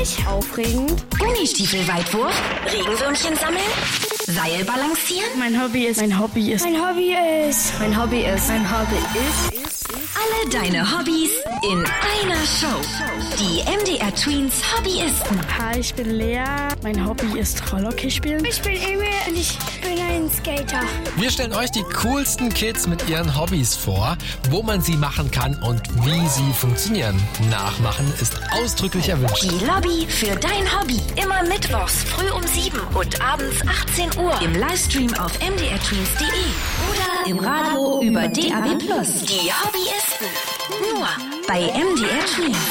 Lustig. Aufregend. Gummistiefelweitwurf. Regenwürmchen sammeln. Seil balancieren. Mein Hobby ist. Alle deine Hobbys in einer Show. Die MDR Tweens Hobbyisten. Hi, ich bin Lea. Mein Hobby ist Rollhockey spielen. Ich bin Emil und ich bin ein Skater. Wir stellen euch die coolsten Kids mit ihren Hobbys vor, wo man sie machen kann und wie sie funktionieren. Nachmachen ist ausdrücklich erwünscht. Die Lobby für dein Hobby. Immer mittwochs früh um 7 und abends 18 Uhr. Im Livestream auf mdrtweens.de oder im Radio über DAB+. Die Hobbyisten. Nur bei MDR Tweens.